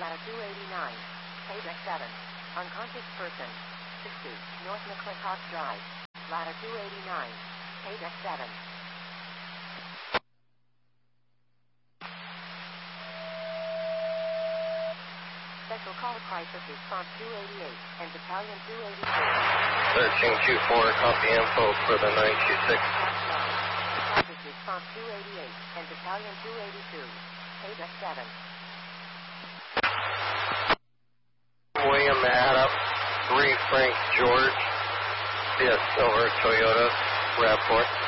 ladder 289, paydeck 7, unconscious person, 60, North McClintock Drive, ladder 289, paydeck 7. Special call crisis response 288 and battalion 282. 1324, copy info for the 926. Crisis response 288 and battalion 282, paydeck 7. William Adam, 3 Frank George, yes, over Toyota, RAV4.